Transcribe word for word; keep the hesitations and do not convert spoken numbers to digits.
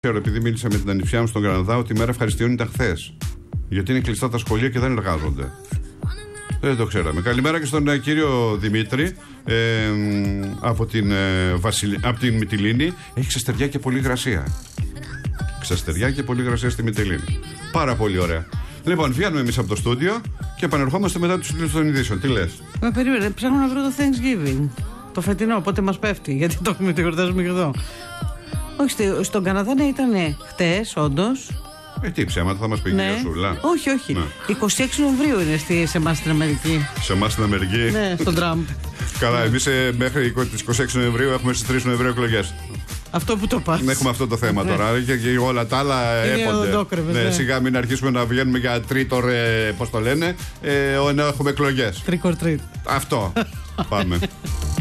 Ξέρω, επειδή μίλησα με την ανιψιά μου στον Καναδά, ότι η μέρα ευχαριστειών ήταν χθες. Γιατί είναι κλειστά τα σχολεία και δεν εργάζονται. Δεν το ξέραμε. Καλημέρα και στον ε, κύριο Δημήτρη ε, από, την, ε, Βασιλ... από την Μυτιλήνη. Έχει ξεστεριά και πολύ υγρασία. Ξεστεριά και πολύ υγρασία στη Μυτιλήνη. Πάρα πολύ ωραία. Λοιπόν, βγαίνουμε εμείς από το στούντιο και επανερχόμαστε μετά τους τίτλους των ειδήσεων. Τι λες? Με περίμενε, ψάχνω να βρω το Thanksgiving. Το φετινό, πότε μας πέφτει, γιατί το έχουμε το γιορτάζουμε και εδώ. Όχι, στον Καναδά ναι, ήταν χτες, όντως. Ε, τι ψέματα θα μας πει η ναι. κυρία Σούλα. Όχι, όχι. Ναι. εικοστή έκτη Νοεμβρίου είναι στη, σε εμάς στην Αμερική. Σε εμάς στην Αμερική. Ναι, στον Τραμπ. Καλά, ναι. Εμείς ε, μέχρι τις εικοστή έκτη Νοεμβρίου έχουμε στις τρεις Νοεμβρίου εκλογές. Αυτό που το πας. Έχουμε αυτό το θέμα ναι. τώρα και, και όλα τα άλλα έπονται. Ναι, ναι. Σιγά μην αρχίσουμε να βγαίνουμε για τρίτο, ρε, πώς το λένε, ε, ενώ έχουμε εκλογές. Τρίκορ τρίτ. Αυτό. Πάμε.